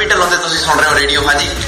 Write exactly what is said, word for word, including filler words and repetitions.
ਪੀ ਢਿੱਲੋਂ ਤੇ ਤੁਸੀਂ ਸੁਣ ਰਹੇ ਹੋ ਰੇਡੀਓ ਹਾਂਜੀ